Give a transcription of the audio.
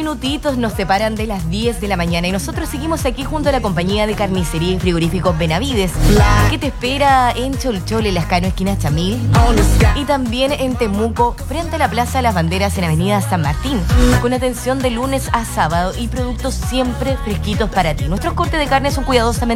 minutitos nos separan de las 10 de la mañana y nosotros seguimos aquí junto a la compañía de carnicería y frigoríficos Benavides, que te espera en Cholchol, en Lascano, esquina Chamil, y también en Temuco, frente a la Plaza de las Banderas en Avenida San Martín, con atención de lunes a sábado y productos siempre fresquitos para ti. Nuestros cortes de carne son cuidadosamente